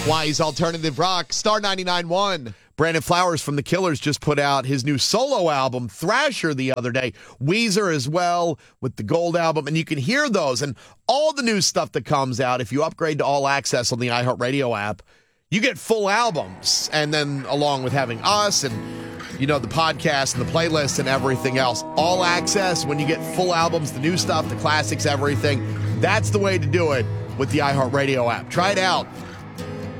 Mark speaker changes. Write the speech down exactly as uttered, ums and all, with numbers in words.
Speaker 1: Wise Alternative Rock, Star ninety-nine point one. Brandon Flowers from The Killers just put out his new solo album, Thrasher, the other day. Weezer as well with the Gold album, and you can hear those and all the new stuff that comes out. If you upgrade to All Access on the iHeartRadio app, you get full albums, and then along with having us and, you know, the podcast and the playlist and everything else. All Access, when you get full albums, the new stuff, the classics, everything, that's the way to do it with the iHeartRadio app. Try it out.